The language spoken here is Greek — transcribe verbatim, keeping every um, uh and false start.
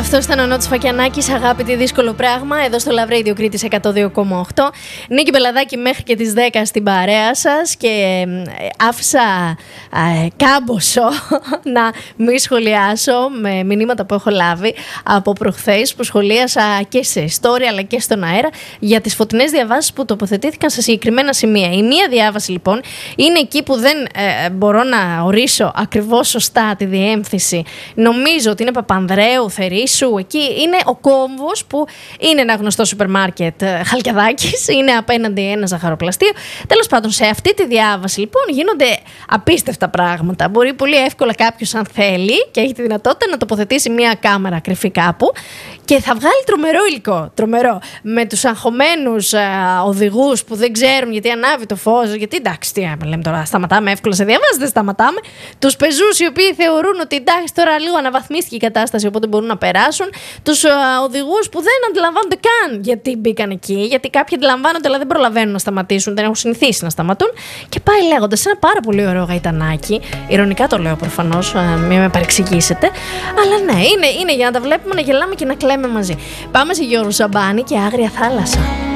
Αυτό ήταν ο Νότης Φακιανάκης, αγάπη τι δύσκολο πράγμα, εδώ στο Love Radio Κρήτης εκατό δύο κόμμα οκτώ. Νίκη Μπελαδάκη μέχρι και τις δέκα στην παρέα σας και άφησα ε, κάμποσο να μη σχολιάσω με μηνύματα που έχω λάβει από προχθές που σχολίασα και σε story αλλά και στον αέρα για τις φωτεινές διαβάσεις που τοποθετήθηκαν σε συγκεκριμένα σημεία. Η μία διάβαση λοιπόν είναι εκεί που δεν ε, μπορώ να ορίσω ακριβώς σωστά τη διέμφυση. Νομίζω ότι είναι Παπανδρέου, Θερήσου, εκεί είναι ο κόμβος που είναι ένα γνωστό σούπερ μάρκετ Χαλκιαδάκης, είναι απέναντι ένα ζαχαροπλαστείο. Τέλος πάντων, σε αυτή τη διάβαση λοιπόν γίνονται απίστευτα πράγματα. Μπορεί πολύ εύκολα κάποιος, αν θέλει και έχει τη δυνατότητα, να τοποθετήσει μια κάμερα κρυφή κάπου και θα βγάλει τρομερό υλικό. Τρομερό. Με τους αγχωμένους οδηγούς που δεν ξέρουν γιατί ανάβει το φως, γιατί εντάξει, τι λέμε τώρα, σταματάμε εύκολα σε διαβάσεις, δεν σταματάμε. Τους πεζούς οι οποίοι θεωρούν ότι εντάξει, τώρα λίγο αναβαθμίστηκε η κατάσταση, οπότε μπορούν να περάσουν. Τους οδηγούς που δεν αντιλαμβάνονται καν γιατί μπήκαν εκεί, γιατί κάποιοι αντιλαμβάνονται αλλά δεν προλαβαίνουν να σταματήσουν, δεν έχουν συνηθίσει να σταματούν. Και πάει λέγοντας ένα πάρα πολύ ωραίο γαϊτανάκι. Ειρωνικά το λέω προφανώς, μην με παρεξηγήσετε. Αλλά ναι, είναι, είναι για να τα βλέπουμε, να γελάμε και να κλαίμε μαζί. Πάμε σε Γιώργο Σαμπάνη και Άγρια Θάλασσα.